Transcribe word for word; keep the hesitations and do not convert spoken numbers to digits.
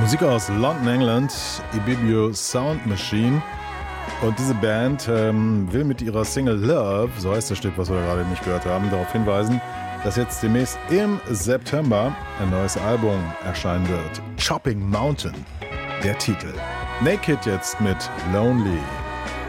Musik aus London, England, Ibibio Sound Machine. Und diese Band ähm, will mit ihrer Single Love, so heißt das Stück, was wir gerade nicht gehört haben, darauf hinweisen, dass jetzt demnächst im September ein neues Album erscheinen wird. Chopping Mountain, der Titel. Naked jetzt mit Lonely.